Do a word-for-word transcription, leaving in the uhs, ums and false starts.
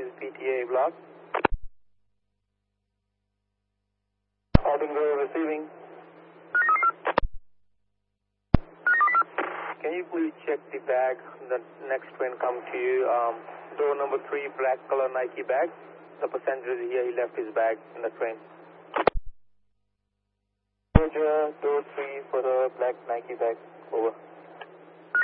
is P T A block. Bingo receiving. Can you please check the bag? The next train come to you. Um, door number three, black color Nike bag. The passenger is here. He left his bag in the train. Roger, door three for the black Nike bag. Over.